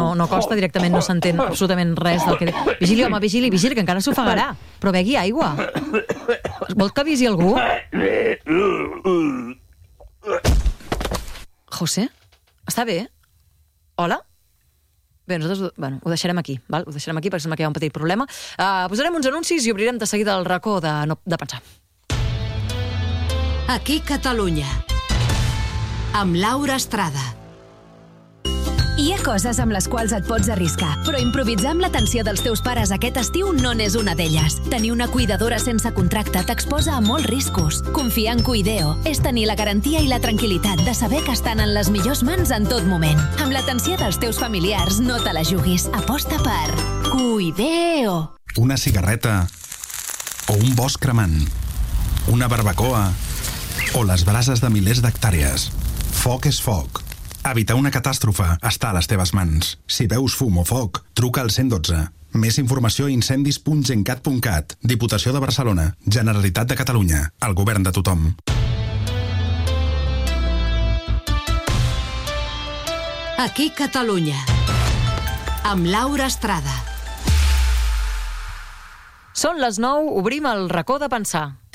no costa, directament no s'entén absolutament res del que... Vigili, home, vigili, que encara s'ofegarà. Però begui aigua. Vol que avisi algú? José? Està bé? Hola? Bé, nosaltres ho deixarem aquí, val? Ho deixarem aquí perquè sembla que hi ha un petit problema. Posarem uns anuncis i obrirem de seguida el racó de pensar. Aquí Catalunya, amb Laura Estrada. Hi ha coses amb les quals et pots arriscar, però improvisar amb l'atenció dels teus pares aquest estiu no n'és una d'elles. Tenir una cuidadora sense contracte t'exposa a molts riscos. Confiar en Cuideo és tenir la garantia i la tranquil·litat de saber que estan en les millors mans en tot moment. Amb l'atenció dels teus familiars no te la juguis. Aposta per Cuideo. Una cigarreta o un bosc cremant, una barbacoa o les brases de milers d'hectàrees. Foc és foc. Evitar una catàstrofe està a les teves mans. Si veus fum o foc, truca al 112. Més informació a incendis.gencat.cat. Diputació de Barcelona. Generalitat de Catalunya. El govern de tothom. Aquí Catalunya, amb Laura Estrada. Són les 9, obrim el racó de pensar.